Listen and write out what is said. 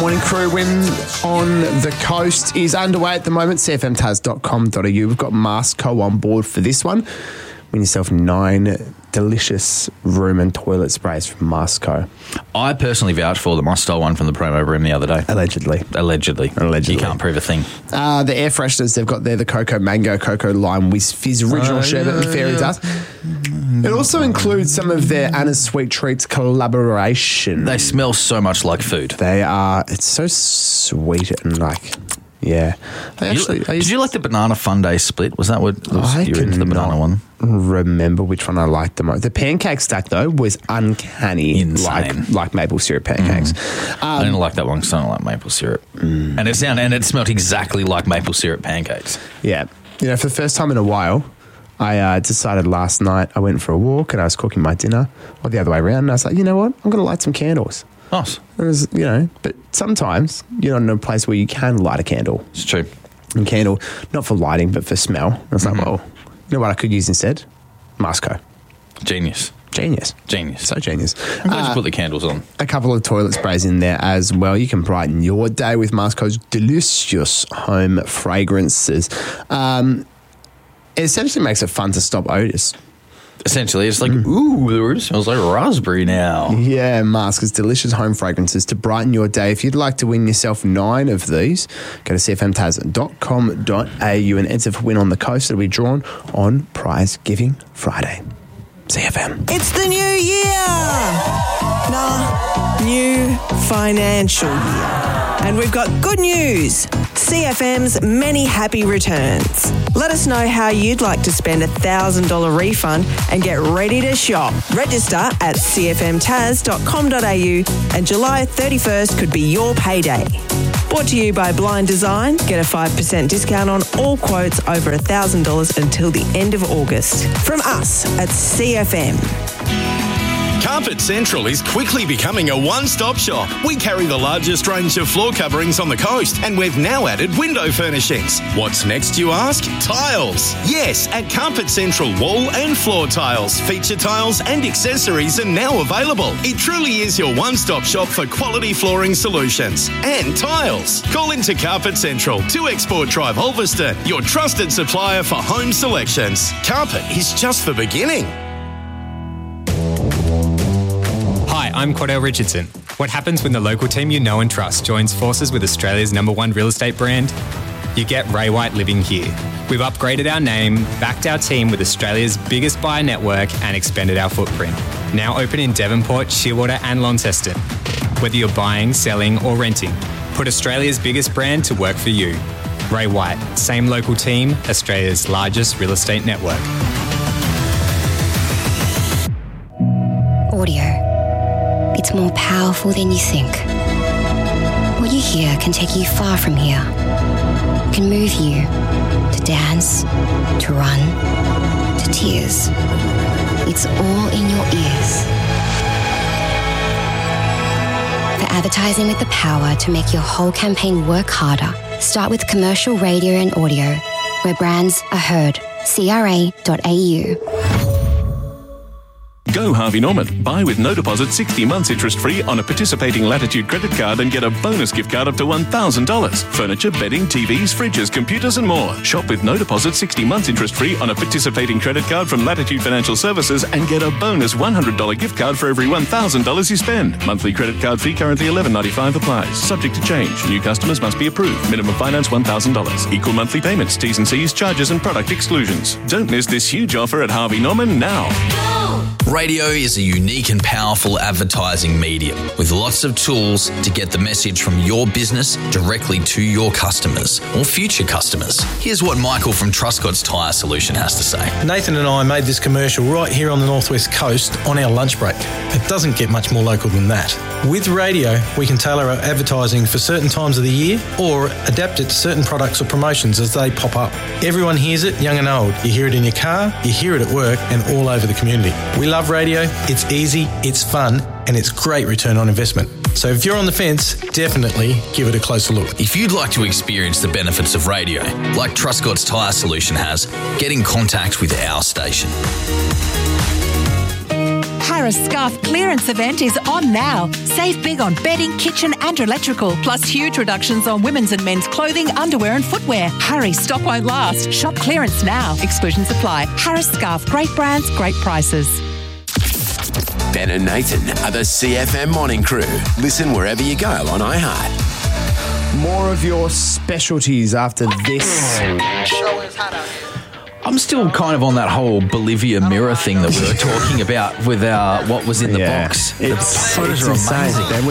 morning crew win on the coast is underway at the moment. cfmtaz.com.au. We've got Masco on board for this one. Win yourself 9 delicious room and toilet sprays from Masco. I personally vouch for them. I stole one from the promo room the other day. Allegedly. You can't prove a thing. The air fresheners they've got there, the Cocoa Mango, Cocoa Lime, Whiz Fizz, Original Sherbet and Fairy Dust. It also includes some of their Anna's Sweet Treats collaboration. They smell so much like food. They are. It's so sweet and like... Yeah. Did you like the banana fun day split? Was that what you were into the banana one? Remember which one I liked the most. The pancake stack, though, was uncanny. Insane. Like maple syrup pancakes. I didn't like that one because I don't like maple syrup. And it smelled exactly like maple syrup pancakes. Yeah. You know, for the first time in a while, I decided last night I went for a walk and I was cooking my dinner, or the other way around, and I was like, you know what? I'm going to light some candles. Nice. It was, you know, but sometimes you're not in a place where you can light a candle. It's true. And candle, not for lighting, but for smell. I was like, well, you know what I could use instead? Masco. Genius. So genius. I'm glad you put the candles on. A couple of toilet sprays in there as well. You can brighten your day with Masco's delicious home fragrances. It essentially makes it fun to stop odors. Essentially, it's like, ooh, it smells like raspberry now. Yeah, Masco's delicious home fragrances to brighten your day. If you'd like to win yourself 9 of these, go to cfmtaz.com.au and enter for Win on the Coast. It'll be drawn on Prize Giving Friday. CFM. It's the new year! New financial year. And we've got good news. CFM's many happy returns. Let us know how you'd like to spend a $1,000 refund and get ready to shop. Register at cfmtaz.com.au and July 31st could be your payday. Brought to you by Blind Design. Get a 5% discount on all quotes over $1,000 until the end of August. From us at CFM. Carpet Central is quickly becoming a one-stop shop. We carry the largest range of floor coverings on the coast, and we've now added window furnishings. What's next, you ask? Tiles. Yes, at Carpet Central, wall and floor tiles, feature tiles and accessories are now available. It truly is your one-stop shop for quality flooring solutions and tiles. Call into Carpet Central, 2 Export Drive, Ulverston, your trusted supplier for home selections. Carpet is just the beginning. Hi, I'm Cordell Richardson. What happens when the local team you know and trust joins forces with Australia's #1 real estate brand? You get Ray White living here. We've upgraded our name, backed our team with Australia's biggest buyer network and expanded our footprint. Now open in Devonport, Shearwater and Launceston. Whether you're buying, selling or renting, put Australia's biggest brand to work for you. Ray White, same local team, Australia's largest real estate network. Audio. It's more powerful than you think. What you hear can take you far from here. It can move you to dance, to run, to tears. It's all in your ears. For advertising with the power to make your whole campaign work harder, start with commercial radio and audio, where brands are heard. CRA.au. Go Harvey Norman. Buy with no deposit 60 months interest free on a participating Latitude credit card and get a bonus gift card up to $1,000. Furniture, bedding, TVs, fridges, computers and more. Shop with no deposit 60 months interest free on a participating credit card from Latitude Financial Services and get a bonus $100 gift card for every $1,000 you spend. Monthly credit card fee currently $11.95 applies. Subject to change. New customers must be approved. Minimum finance $1,000. Equal monthly payments, T's and C's, charges and product exclusions. Don't miss this huge offer at Harvey Norman now. Radio is a unique and powerful advertising medium with lots of tools to get the message from your business directly to your customers or future customers. Here's what Michael from Truscott's Tyre Solution has to say. Nathan and I made this commercial right here on the Northwest Coast on our lunch break. It doesn't get much more local than that. With radio, we can tailor our advertising for certain times of the year or adapt it to certain products or promotions as they pop up. Everyone hears it, young and old. You hear it in your car, you hear it at work and all over the community. We love radio, it's easy, it's fun, and it's great return on investment. So if you're on the fence, definitely give it a closer look. If you'd like to experience the benefits of radio, like Truscott's Tyre Solution has, get in contact with our station. Harris Scarf clearance event is on now. Save big on bedding, kitchen and electrical, plus huge reductions on women's and men's clothing, underwear and footwear. Hurry, stock won't last. Shop clearance now. Exclusions apply. Harris Scarf, great brands, great prices. Ben and Nathan are the CFM Morning Crew. Listen wherever you go on iHeart. More of your specialties after this. I'm still kind of on that whole Bolivia mirror thing that we were talking about with our what was in the box. The photos are amazing.